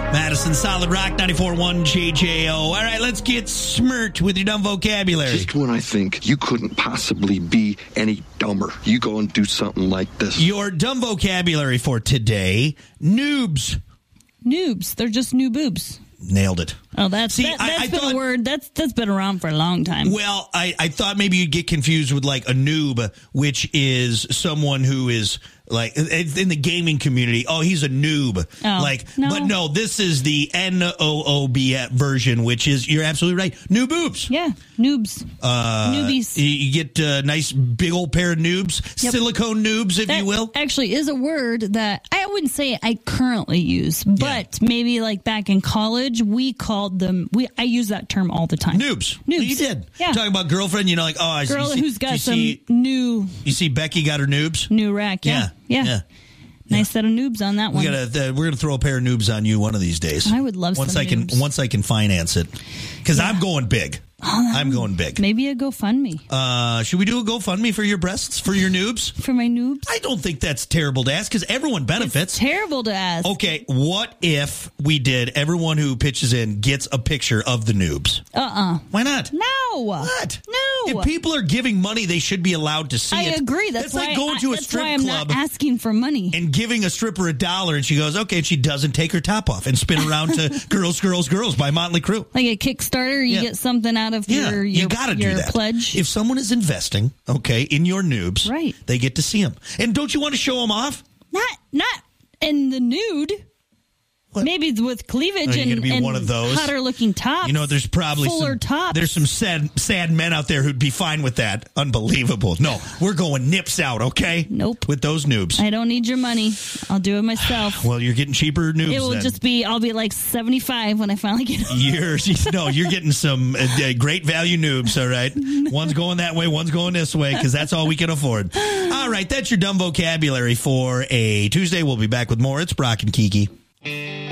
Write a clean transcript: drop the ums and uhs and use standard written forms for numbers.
Madison Solid Rock 94.1 JJO. All right, let's get smirked with your dumb vocabulary. Just when I think you couldn't possibly be any dumber, you go and do something like this. Your dumb vocabulary for today, noobs. Noobs. They're just new boobs. Nailed it. Oh, that's been a word that's been around for a long time. Well, I thought maybe you'd get confused with like a noob, which is someone who is like in the gaming community. Oh, he's a noob. But no, this is the NOOB version, which is, you're absolutely right, new boobs. Yeah, noobs. Newbies. You get a nice big old pair of noobs, yep. Silicone noobs, if you will. Actually is a word that I wouldn't say I currently use, but maybe like back in college, we called them, I use that term all the time. Noobs. Noobs. You did. Yeah. Talking about girlfriend, like, oh, I girl see, who's got some new. You see Becky got her noobs? New rack, yeah. Nice set of noobs on that one. We're gonna throw a pair of noobs on you one of these days. I would love once some noobs. Once I can finance it, because I'm going big. I'm going big. Maybe a GoFundMe. Should we do a GoFundMe for your breasts, for your noobs? For my noobs? I don't think that's terrible to ask, because everyone benefits. It's terrible to ask. Okay, what if we did, everyone who pitches in gets a picture of the noobs? Why not? No. What? No. If people are giving money, they should be allowed to see it. I agree. That's like going to a strip I'm club not asking for money. and giving a stripper $1, and she goes, okay, and she doesn't take her top off and spin around to Girls, Girls, Girls by Motley Crue. Like a Kickstarter, you get something out of your gotta do that. Pledge. If someone is investing, in your noobs, right, they get to see them. And don't you want to show them off? Not in the nude. What? Maybe with cleavage and one of those hotter looking tops. There's probably fuller tops. There's some sad men out there who'd be fine with that. Unbelievable. No, we're going nips out, okay? Nope. With those noobs. I don't need your money. I'll do it myself. Well, you're getting cheaper noobs. It will just be, I'll be like 75 when I finally get them. You're getting some great value noobs, all right? One's going that way, one's going this way, because that's all we can afford. All right, that's your dumb vocabulary for a Tuesday. We'll be back with more. It's Brock and Kiki.